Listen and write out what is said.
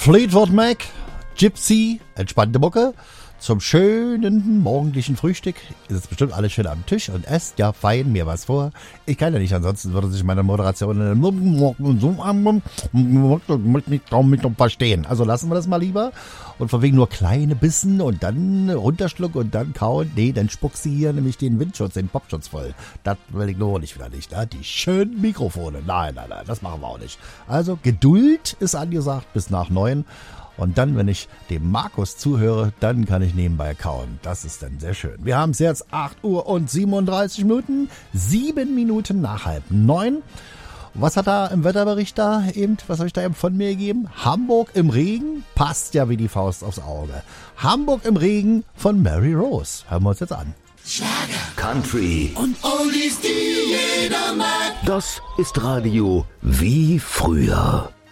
Fleetwood Mac, Gypsy, entspannte Mucke. Zum schönen morgendlichen Frühstück ist es bestimmt alles schön am Tisch und esst ja fein mir was vor. Ich kann ja nicht, ansonsten würde sich meine Moderation nicht kaum verstehen. Also lassen wir das mal lieber und von wegen nur kleine Bissen und dann runterschlucken und dann kauen. Nee, dann spuckst sie hier nämlich den Windschutz, den Popschutz voll. Das will ich nur nicht wieder nicht. Ne? Die schönen Mikrofone. Nein, das machen wir auch nicht. Also Geduld ist angesagt bis nach 9. Und dann, wenn ich dem Markus zuhöre, dann kann ich nebenbei kauen. Das ist dann sehr schön. Wir haben es jetzt 8 Uhr und 37 Minuten, 7 Minuten nach 8:30. Was hat da im Wetterbericht da eben, was habe ich da eben von mir gegeben? Hamburg im Regen, passt ja wie die Faust aufs Auge. Hamburg im Regen von Mary Rose. Hören wir uns jetzt an. Schlager, Country und Oldies, die jeder mag. Das ist Radio wie früher.